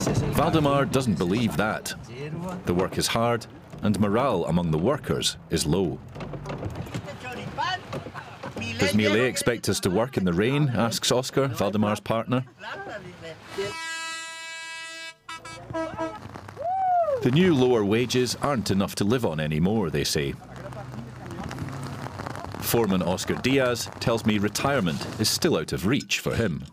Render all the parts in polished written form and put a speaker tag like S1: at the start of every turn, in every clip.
S1: Valdemar doesn't believe that. The work is hard, and morale among the workers is low. Does Milei expect us to work in the rain? Asks Oscar, Valdemar's partner. The new lower wages aren't enough to live on anymore, they say. Foreman Oscar Diaz tells me retirement is still out of reach for him.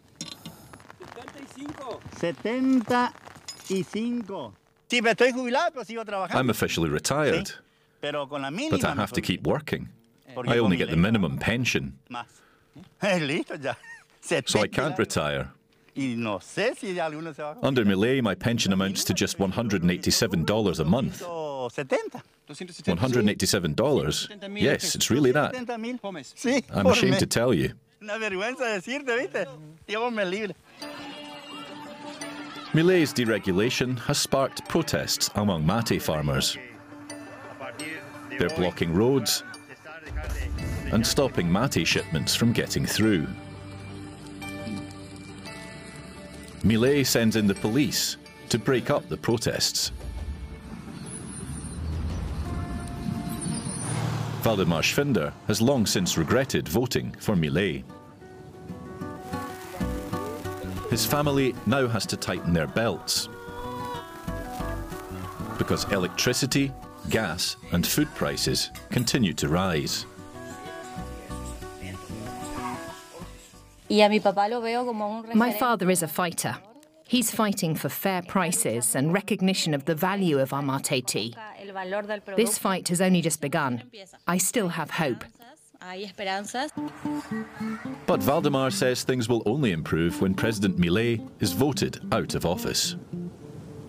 S2: 75.
S1: I'm officially retired, but I have to keep working. I only get the minimum pension, so I can't retire. Under Milei, my pension amounts to just $187 a month. $187? Yes, it's really that. I'm ashamed to tell you. Milei's deregulation has sparked protests among mate farmers. They're blocking roads and stopping mate shipments from getting through. Milei sends in the police to break up the protests. Valdemar Schwinder has long since regretted voting for Milei. His family now has to tighten their belts because electricity, gas and food prices continue to rise.
S3: My father is a fighter. He's fighting for fair prices and recognition of the value of our mate tea. This fight has only just begun. I still have hope.
S1: But Valdemar says things will only improve when President Milei is voted out of office.